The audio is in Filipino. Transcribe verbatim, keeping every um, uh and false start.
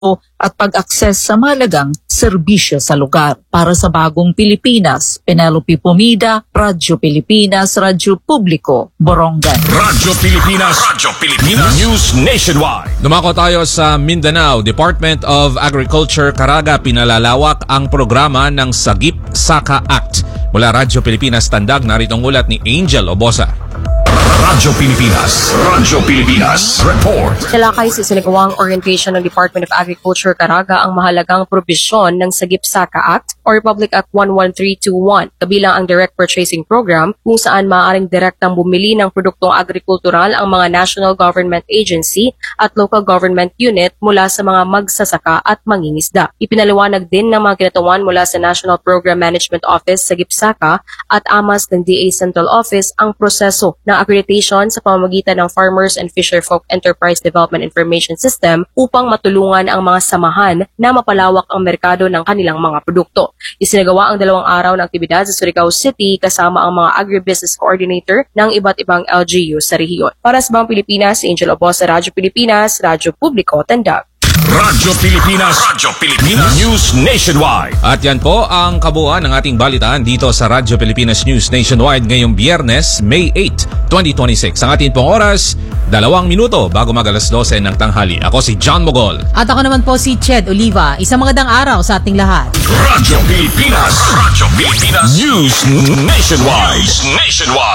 at pag-akses sa mahalagang serbisyo sa lugar. Para sa Bagong Pilipinas, Penelope Pumida, Radyo Pilipinas, Radyo Publiko, Borongan. Radyo Pilipinas, Radyo Pilipinas, News Nationwide. Dumako tayo sa Mindanao. Department of Agriculture Caraga pinalalawak ang programa ng Sagip Saka Act. Mula Radyo Pilipinas Tandag, narito ang ulat ni Angel Obosa. Radyo Pilipinas, Radyo Pilipinas, Report. Talakay sa sinagawang orientation ng Department of Agriculture Caraga ang mahalagang probisyon ng Sagip Saka Act o Republic Act one one three two one, kabilang ang Direct Purchasing Program kung saan maaaring direktang bumili ng produktong agrikultural ang mga National Government Agency at Local Government Unit mula sa mga magsasaka at mangingisda. Ipinaliwanag din ng mga kinatawan mula sa National Program Management Office Sagip Saka at A M A S ng D A Central Office ang proseso ng accreditation sa pamamagitan ng Farmers and Fisherfolk Enterprise Development Information System upang matulungan ang mga samahan na mapalawak ang merkado ng kanilang mga produkto. Isinagawa ang dalawang araw ng aktibidad sa Surigao City kasama ang mga agribusiness coordinator ng iba't ibang L G U sa rehiyon. Para sa Bagong Pilipinas, Angel Obosa, Radyo Pilipinas, Radyo Publiko, Tandag. Radyo Pilipinas, Radyo Pilipinas, News Nationwide. At yan po ang kabuuan ng ating balitaan dito sa Radyo Pilipinas News Nationwide ngayong Biyernes, May eighth, twenty twenty-six. Ang ating pong oras, dalawang minuto bago mag alas dose ng tanghali. Ako si John Mogol. At ako naman po si Ched Oliva. Isang magandang araw sa ating lahat. Radyo Pilipinas, Radyo Pilipinas, News Nationwide. News Nationwide.